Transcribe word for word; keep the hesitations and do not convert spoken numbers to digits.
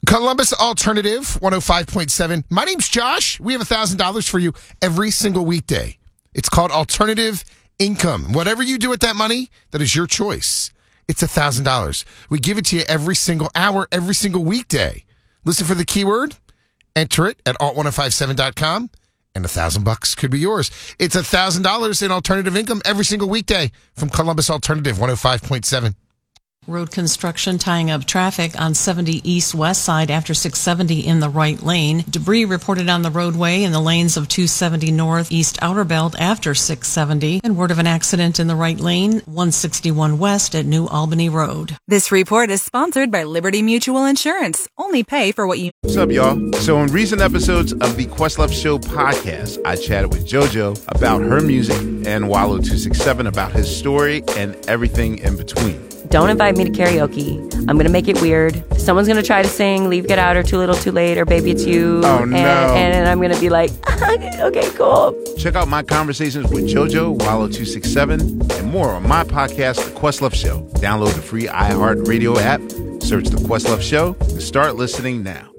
Columbus Alternative one oh five point seven. My name's Josh. We have one thousand dollars for you every single weekday. It's called Alternative Income. Whatever you do with that money, that is your choice. It's one thousand dollars. We give it to you every single hour, every single weekday. Listen for the keyword, enter it at alt ten fifty-seven dot com, and a thousand bucks could be yours. It's one thousand dollars in alternative income every single weekday from Columbus Alternative one oh five point seven. Road construction tying up traffic on seventy East West Side after six seventy in the right lane. Debris reported on the roadway in the lanes of two seventy North East Outer Belt after six seventy. And word of an accident in the right lane, one sixty-one West at New Albany Road. This report is sponsored by Liberty Mutual Insurance. Only pay for what you... What's up, y'all? So in recent episodes of the Questlove Show podcast, I chatted with JoJo about her music and Wallow two sixty-seven about his story and everything in between. Don't invite me to karaoke. I'm going to make it weird. Someone's going to try to sing Leave, Get Out, or Too Little, Too Late, or Baby It's You. Oh, and, no. And I'm going to be like, okay, cool. Check out my conversations with JoJo, Wallow two sixty-seven, and more on my podcast, The Questlove Show. Download the free iHeartRadio app, search The Questlove Show, and start listening now.